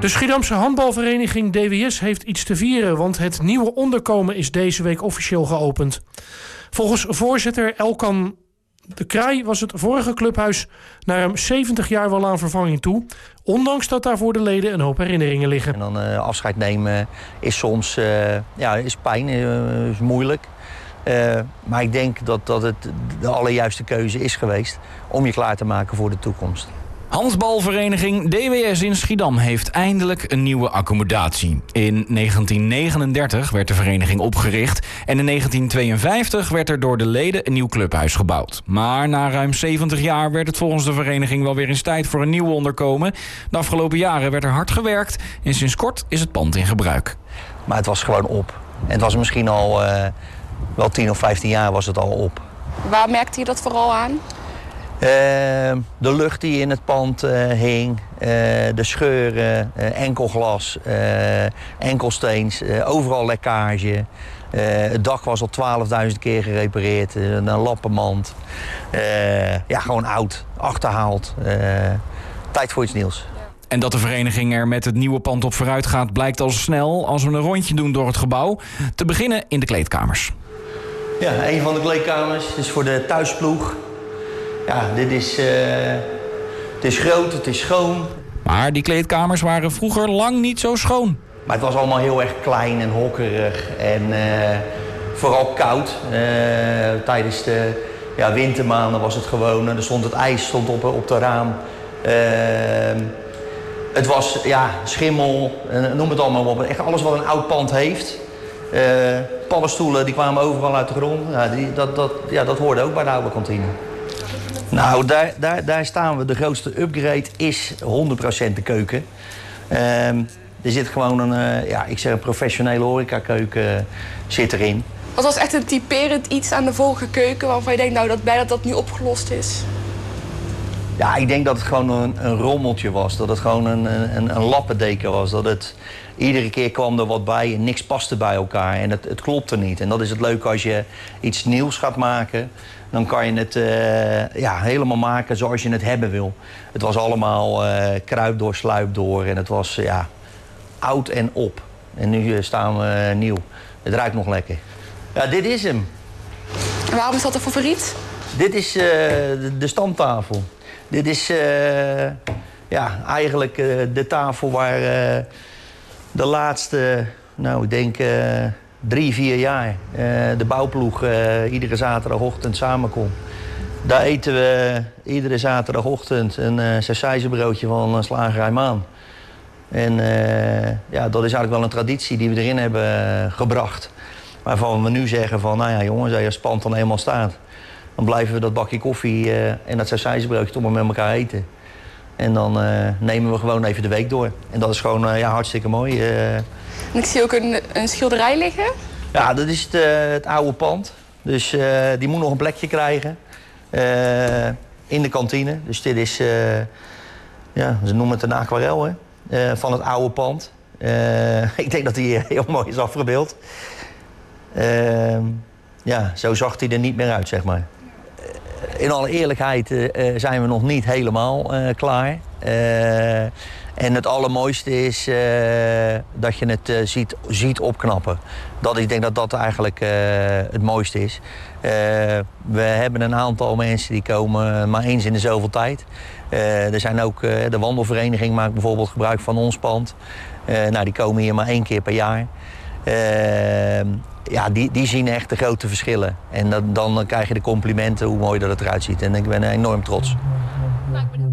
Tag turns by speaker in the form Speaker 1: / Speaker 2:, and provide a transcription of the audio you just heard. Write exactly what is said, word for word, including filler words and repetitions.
Speaker 1: De Schiedamse handbalvereniging D W S heeft iets te vieren, want het nieuwe onderkomen is deze week officieel geopend. Volgens voorzitter Elkan de Kraai was het vorige clubhuis na ruim zeventig jaar wel aan vervanging toe, ondanks dat daar voor de leden een hoop herinneringen liggen.
Speaker 2: En dan uh, afscheid nemen is soms uh, ja, is pijn, uh, is moeilijk. Uh, maar ik denk dat, dat het de allerjuiste keuze is geweest om je klaar te maken voor de toekomst.
Speaker 3: Handbalvereniging D W S in Schiedam heeft eindelijk een nieuwe accommodatie. In negentien negenendertig werd de vereniging opgericht en in negentien tweeënvijftig werd er door de leden een nieuw clubhuis gebouwd. Maar na ruim zeventig jaar werd het volgens de vereniging wel weer eens tijd voor een nieuw onderkomen. De afgelopen jaren werd er hard gewerkt en sinds kort is het pand in gebruik.
Speaker 2: Maar het was gewoon op. En het was misschien al uh, wel tien of vijftien jaar was het al op.
Speaker 4: Waar merkte je dat vooral aan?
Speaker 2: Uh, de lucht die in het pand uh, hing, uh, de scheuren, uh, enkelglas, uh, enkelsteens, uh, overal lekkage. Uh, het dak was al twaalfduizend keer gerepareerd, uh, een lappenmand. Uh, ja, gewoon oud, achterhaald. Uh, tijd voor iets nieuws.
Speaker 3: En dat de vereniging er met het nieuwe pand op vooruit gaat blijkt al snel als we een rondje doen door het gebouw. Te beginnen in de kleedkamers.
Speaker 2: Ja, een van de kleedkamers is voor de thuisploeg. Ja, dit is, uh, het is groot, het is schoon.
Speaker 3: Maar die kleedkamers waren vroeger lang niet zo schoon.
Speaker 2: Maar het was allemaal heel erg klein en hokkerig en uh, vooral koud. Uh, tijdens de ja, wintermaanden was het gewoon, er stond het ijs stond op, op de raam. Uh, het was ja, schimmel, uh, noem het allemaal op. Echt alles wat een oud pand heeft. Uh, paddenstoelen die kwamen overal uit de grond. Ja, die, dat, dat, ja, dat hoorde ook bij de oude kantine. Nou, daar, daar, daar staan we. De grootste upgrade is honderd procent de keuken. Um, er zit gewoon een, uh, ja, ik zeg een professionele horecakeuken zit erin.
Speaker 4: Wat was echt een typerend iets aan de vorige keuken waarvan je denkt nou, dat bijna dat dat nu opgelost is?
Speaker 2: Ja, ik denk dat het gewoon een, een rommeltje was. Dat het gewoon een, een, een lappendeken was. Dat het, iedere keer kwam er wat bij en niks paste bij elkaar. En het, het klopte niet. En dat is het leuke als je iets nieuws gaat maken. Dan kan je het uh, ja, helemaal maken zoals je het hebben wil. Het was allemaal uh, kruip door, sluip door. En het was ja, oud en op. En nu uh, staan we uh, nieuw. Het ruikt nog lekker. Ja, dit is hem.
Speaker 4: En waarom is dat een favoriet?
Speaker 2: Dit is uh, de, de stamtafel. Dit is uh, ja, eigenlijk uh, de tafel waar uh, de laatste, nou ik denk uh, drie, vier jaar uh, de bouwploeg uh, iedere zaterdagochtend samenkomt. Daar eten we iedere zaterdagochtend een uh, sausijzenbroodje van uh, Slagerij Maan. En uh, ja, dat is eigenlijk wel een traditie die we erin hebben uh, gebracht. Waarvan we nu zeggen van, nou ja jongens, als het pand dan eenmaal staat, dan blijven we dat bakje koffie uh, en dat sausijzenbroodje toch maar met elkaar eten. En dan uh, nemen we gewoon even de week door. En dat is gewoon uh, ja, hartstikke mooi. Uh.
Speaker 4: En ik zie ook een, een schilderij liggen.
Speaker 2: Ja, dat is het, uh, het oude pand. Dus uh, die moet nog een plekje krijgen. Uh, in de kantine. Dus dit is, uh, ja, ze noemen het een aquarel hè, uh, van het oude pand. Uh, ik denk dat hij heel mooi is afgebeeld. Uh, ja, zo zag hij er niet meer uit, zeg maar. In alle eerlijkheid uh, zijn we nog niet helemaal uh, klaar. Uh, en het allermooiste is uh, dat je het uh, ziet, ziet opknappen. Dat, ik denk dat dat eigenlijk uh, het mooiste is. Uh, we hebben een aantal mensen die komen maar eens in de zoveel tijd. Uh, er zijn ook, uh, de wandelvereniging maakt bijvoorbeeld gebruik van ons pand. Uh, nou, die komen hier maar één keer per jaar. Uh, ja, die, die zien echt de grote verschillen. En dan, dan krijg je de complimenten hoe mooi dat het eruit ziet. En ik ben enorm trots.
Speaker 5: Nou, ik ben